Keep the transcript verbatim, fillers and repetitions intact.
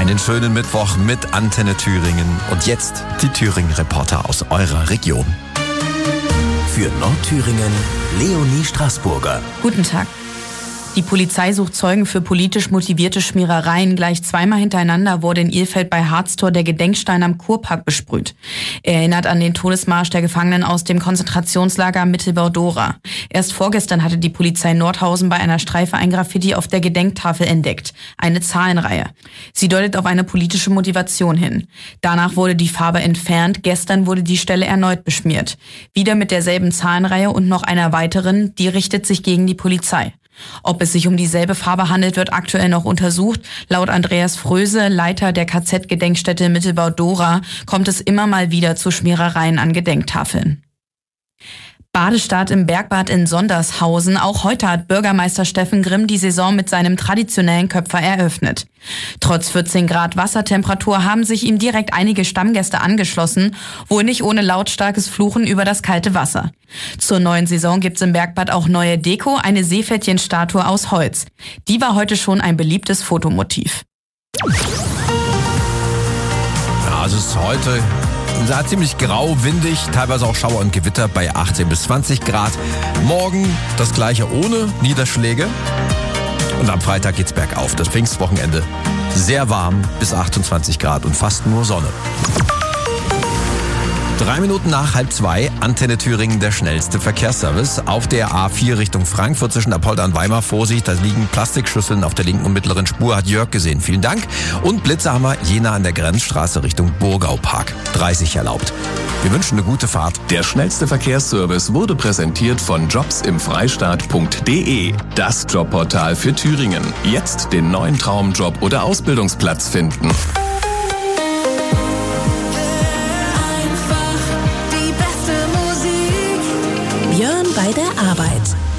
Einen schönen Mittwoch mit Antenne Thüringen. Und jetzt die Thüringen-Reporter aus eurer Region. Für Nordthüringen Leonie Straßburger. Guten Tag. Die Polizei sucht Zeugen für politisch motivierte Schmierereien. Gleich zweimal hintereinander wurde in Ilfeld bei Harztor der Gedenkstein am Kurpark besprüht. Er erinnert an den Todesmarsch der Gefangenen aus dem Konzentrationslager Mittelbau-Dora. Erst vorgestern hatte die Polizei Nordhausen bei einer Streife ein Graffiti auf der Gedenktafel entdeckt. Eine Zahlenreihe. Sie deutet auf eine politische Motivation hin. Danach wurde die Farbe entfernt. Gestern wurde die Stelle erneut beschmiert. Wieder mit derselben Zahlenreihe und noch einer weiteren. Die richtet sich gegen die Polizei. Ob es sich um dieselbe Farbe handelt, wird aktuell noch untersucht. Laut Andreas Fröse, Leiter der K Z-Gedenkstätte Mittelbau-Dora, kommt es immer mal wieder zu Schmierereien an Gedenktafeln. Badestart im Bergbad in Sondershausen. Auch heute hat Bürgermeister Steffen Grimm die Saison mit seinem traditionellen Köpfer eröffnet. Trotz vierzehn Grad Wassertemperatur haben sich ihm direkt einige Stammgäste angeschlossen, wohl nicht ohne lautstarkes Fluchen über das kalte Wasser. Zur neuen Saison gibt's im Bergbad auch neue Deko, eine Seepferdchenstatue aus Holz. Die war heute schon ein beliebtes Fotomotiv. Ja, es ist heute ja, ziemlich grau, windig, teilweise auch Schauer und Gewitter bei achtzehn bis zwanzig Grad. Morgen das gleiche ohne Niederschläge. Und am Freitag geht's bergauf. Das Pfingstwochenende sehr warm bis achtundzwanzig Grad und fast nur Sonne. Drei Minuten nach halb zwei, Antenne Thüringen, der schnellste Verkehrsservice. Auf der A vier Richtung Frankfurt zwischen Apolda und Weimar, Vorsicht, da liegen Plastikschüsseln auf der linken und mittleren Spur, hat Jörg gesehen, vielen Dank. Und Blitzerhammer, Jena an der Grenzstraße Richtung Burgaupark, dreißig erlaubt. Wir wünschen eine gute Fahrt. Der schnellste Verkehrsservice wurde präsentiert von jobs im freistaat punkt de, das Jobportal für Thüringen. Jetzt den neuen Traumjob oder Ausbildungsplatz finden. Björn bei der Arbeit.